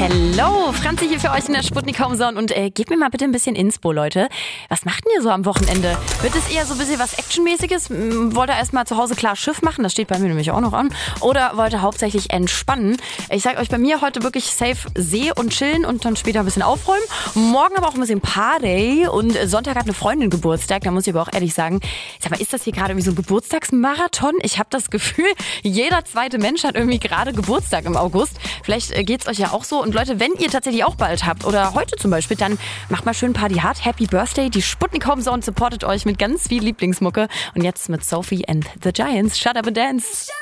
Hello, Franzi hier für euch in der Sputnik Homezone und gebt mir mal bitte ein bisschen Inspo, Leute. Was macht denn ihr so am Wochenende? Wird es eher so ein bisschen was Actionmäßiges? Wollt ihr erstmal zu Hause klar Schiff machen? Das steht bei mir nämlich auch noch an. Oder wollt ihr hauptsächlich entspannen? Ich sag euch, bei mir heute wirklich safe See und chillen und dann später ein bisschen aufräumen. Morgen aber auch ein bisschen Party und Sonntag hat eine Freundin Geburtstag. Da muss ich aber auch ehrlich sagen, sag mal, ist das hier gerade wie so ein Geburtstagsmarathon? Ich habe das Gefühl, jeder zweite Mensch hat irgendwie gerade Geburtstag im August. Vielleicht geht's euch ja auch so. Und Leute, wenn ihr tatsächlich auch bald habt oder heute zum Beispiel, dann macht mal schön Party hard. Happy Birthday. Die Sputnik Homezone supportet euch mit ganz viel Lieblingsmucke. Und jetzt mit Sophie and the Giants. Shut up and dance.